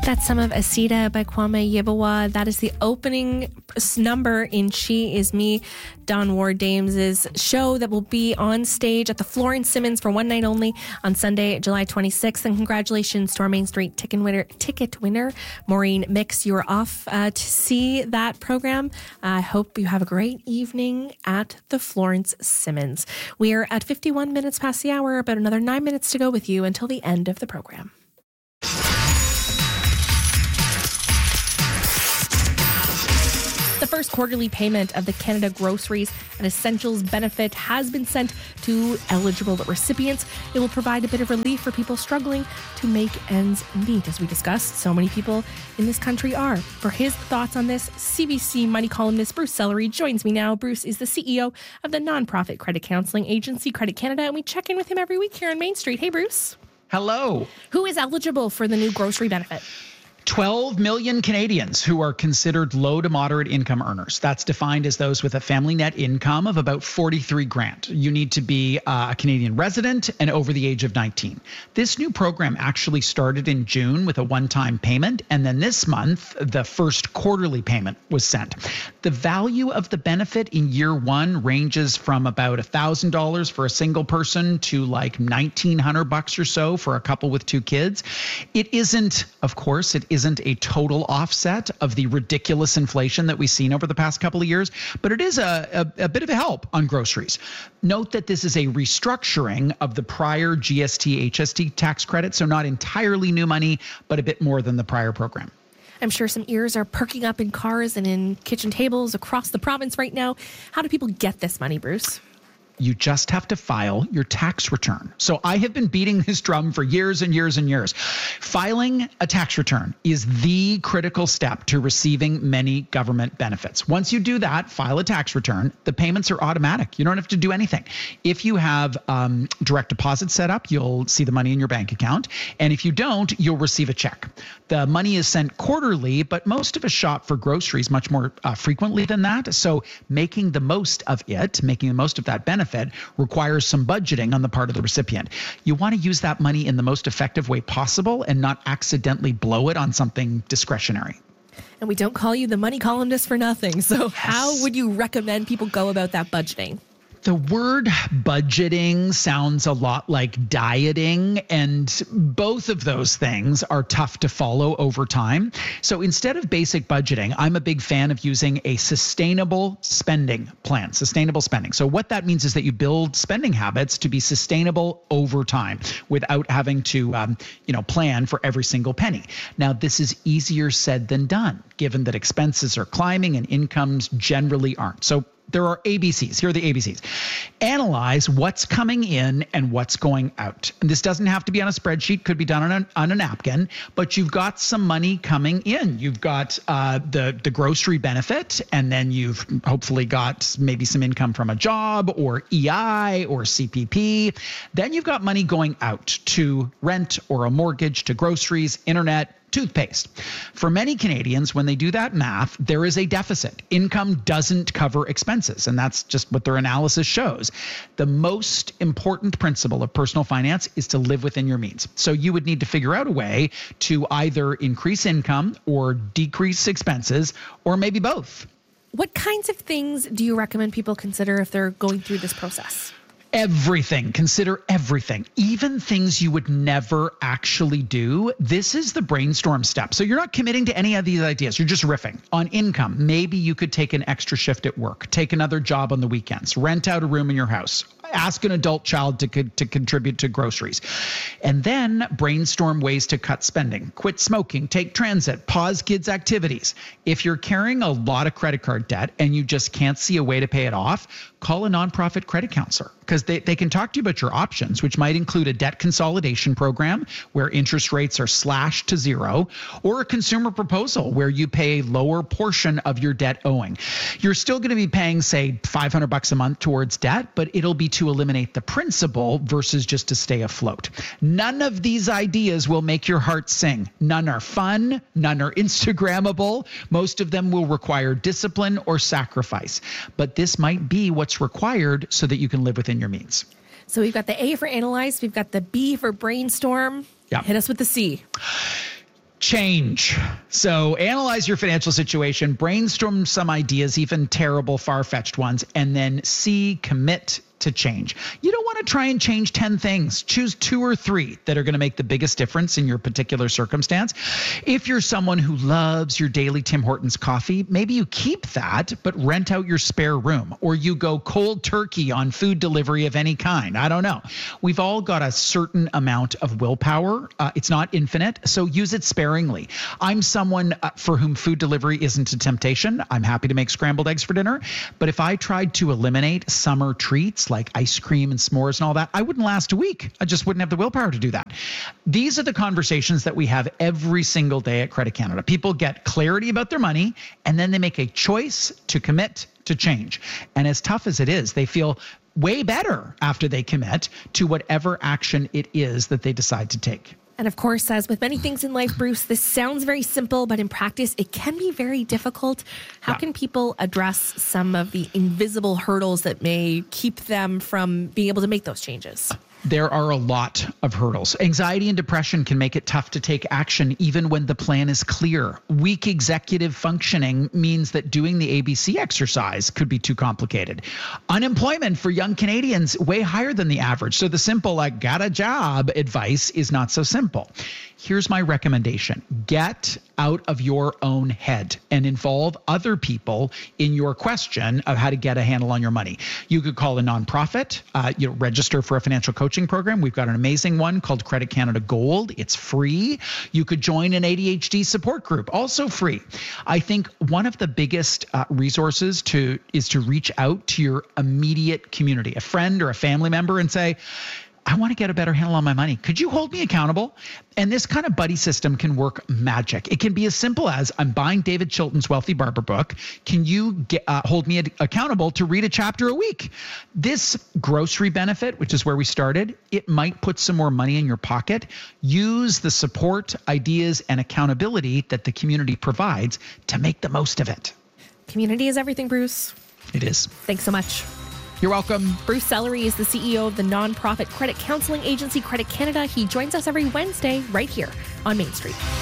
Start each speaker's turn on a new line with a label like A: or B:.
A: That's some of Asita by Kwame Yibawa. That is the opening number in She Is Me, Don Ward Dames' show that will be on stage at the Florence Simmons for one night only on Sunday, July 26th. And congratulations to our Main Street ticket winner, Maureen Mix. You are off to see that program. I hope you have a great evening at the Florence Simmons. We are at 51 minutes past the hour, about another 9 minutes to go with you until the end of the program. The first quarterly payment of the Canada Groceries and Essentials benefit has been sent to eligible recipients. It will provide a bit of relief for people struggling to make ends meet. As we discussed, so many people in this country are. For his thoughts on this, CBC Money columnist Bruce Sellery joins me now. Bruce is the CEO of the nonprofit credit counseling agency Credit Canada, and we check in with him every week here on Main Street. Hey, Bruce.
B: Hello.
A: Who is eligible for the new grocery benefit?
B: 12 million Canadians who are considered low to moderate income earners. That's defined as those with a family net income of about 43 grand. You need to be a Canadian resident and over the age of 19. This new program actually started in June with a one-time payment, and then this month, the first quarterly payment was sent. The value of the benefit in year one ranges from about $1,000 for a single person to like $1,900 or so for a couple with two kids. It isn't a total offset of the ridiculous inflation that we've seen over the past couple of years, but it is a bit of a help on groceries. Note that this is a restructuring of the prior GST, HST tax credit, so not entirely new money, but a bit more than the prior program.
A: I'm sure some ears are perking up in cars and in kitchen tables across the province right now. How do people get this money, Bruce?
B: You just have to file your tax return. So I have been beating this drum for years and years and years. Filing a tax return is the critical step to receiving many government benefits. Once you do that, file a tax return, the payments are automatic. You don't have to do anything. If you have direct deposit set up, you'll see the money in your bank account. And if you don't, you'll receive a check. The money is sent quarterly, but most of us shop for groceries much more frequently than that. So making the most of that benefit requires some budgeting on the part of the recipient. You want to use that money in the most effective way possible and not accidentally blow it on something discretionary.
A: And we don't call you the money columnist for nothing. So How would you recommend people go about that budgeting?
B: The word budgeting sounds a lot like dieting, and both of those things are tough to follow over time. So instead of basic budgeting, I'm a big fan of using a sustainable spending plan, sustainable spending. So what that means is that you build spending habits to be sustainable over time without having to, plan for every single penny. Now, this is easier said than done, given that expenses are climbing and incomes generally aren't. So there are ABCs. Here are the ABCs. Analyze what's coming in and what's going out. And this doesn't have to be on a spreadsheet, could be done on a napkin, but you've got some money coming in. You've got the grocery benefit, and then you've hopefully got maybe some income from a job or EI or CPP. Then you've got money going out to rent or a mortgage, to groceries, internet, toothpaste. For many Canadians, when they do that math, there is a deficit. Income doesn't cover expenses, and that's just what their analysis shows. The most important principle of personal finance is to live within your means. So you would need to figure out a way to either increase income or decrease expenses, or maybe both.
A: What kinds of things do you recommend people consider if they're going through this process?
B: Everything. Consider everything, even things you would never actually do. This is the brainstorm step. So you're not committing to any of these ideas. You're just riffing on income. Maybe you could take an extra shift at work, take another job on the weekends, rent out a room in your house, ask an adult child to contribute to groceries, and then brainstorm ways to cut spending, quit smoking, take transit, pause kids' activities. If you're carrying a lot of credit card debt and you just can't see a way to pay it off, call a nonprofit credit counselor, because they can talk to you about your options, which might include a debt consolidation program where interest rates are slashed to zero, or a consumer proposal where you pay a lower portion of your debt owing. You're still going to be paying, say, $500 a month towards debt, but it'll be to eliminate the principal versus just to stay afloat. None of these ideas will make your heart sing. None are fun. None are Instagrammable. Most of them will require discipline or sacrifice. But this might be what's required so that you can live within your means.
A: So we've got the A for analyze. We've got the B for brainstorm.
B: Yeah.
A: Hit us with the C.
B: change. So analyze your financial situation, brainstorm some ideas, even terrible, far-fetched ones, and then commit to change. You don't want to try and change 10 things. Choose 2 or 3 that are going to make the biggest difference in your particular circumstance. If you're someone who loves your daily Tim Hortons coffee, maybe you keep that, but rent out your spare room, or you go cold turkey on food delivery of any kind. I don't know. We've all got a certain amount of willpower. It's not infinite, so use it sparingly. I'm someone for whom food delivery isn't a temptation. I'm happy to make scrambled eggs for dinner, but if I tried to eliminate summer treats like ice cream and s'mores and all that, I wouldn't last a week. I just wouldn't have the willpower to do that. These are the conversations that we have every single day at Credit Canada. People get clarity about their money, and then they make a choice to commit to change. And as tough as it is, they feel way better after they commit to whatever action it is that they decide to take.
A: And of course, as with many things in life, Bruce, this sounds very simple, but in practice, it can be very difficult. How can people address some of the invisible hurdles that may keep them from being able to make those changes?
B: There are a lot of hurdles. Anxiety and depression can make it tough to take action even when the plan is clear. Weak executive functioning means that doing the ABC exercise could be too complicated. Unemployment for young Canadians way higher than the average. So the simple, like, got a job advice is not so simple. Here's my recommendation. Get out of your own head and involve other people in your question of how to get a handle on your money. You could call a nonprofit, register for a financial coaching program. We've got an amazing one called Credit Canada Gold. It's free. You could join an ADHD support group, also free. I think one of the biggest resources is to reach out to your immediate community, a friend or a family member, and say, I want to get a better handle on my money. Could you hold me accountable? And this kind of buddy system can work magic. It can be as simple as, I'm buying David Chilton's Wealthy Barber book. Can you hold me accountable to read a chapter a week? This grocery benefit, which is where we started, it might put some more money in your pocket. Use the support, ideas, and accountability that the community provides to make the most of it.
A: Community is everything, Bruce.
B: It is.
A: Thanks so much.
B: You're welcome.
A: Bruce Sellery is the CEO of the nonprofit credit counseling agency Credit Canada. He joins us every Wednesday right here on Main Street.